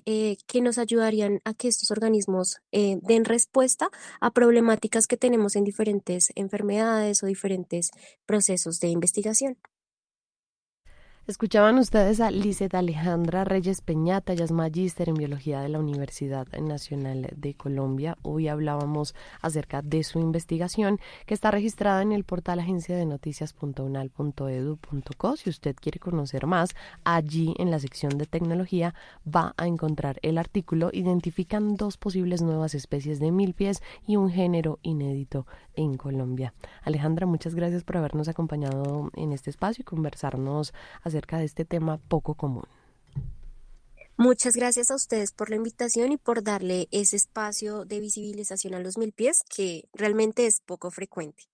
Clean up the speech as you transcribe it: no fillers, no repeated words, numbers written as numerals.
que nos ayudarían a que estos organismos den respuesta a problemáticas que tenemos en diferentes enfermedades o diferentes procesos de investigación. Escuchaban ustedes a Lizeth Alejandra Reyes Peñata, ella es magíster en biología de la Universidad Nacional de Colombia. Hoy hablábamos acerca de su investigación que está registrada en el portal agenciadenoticias.unal.edu.co. Si usted quiere conocer más, allí en la sección de tecnología va a encontrar el artículo. Identifican 2 posibles nuevas especies de milpies y un género inédito en Colombia. Alejandra, muchas gracias por habernos acompañado en este espacio y conversarnos acerca de este tema poco común. Muchas gracias a ustedes por la invitación y por darle ese espacio de visibilización a los milpies que realmente es poco frecuente.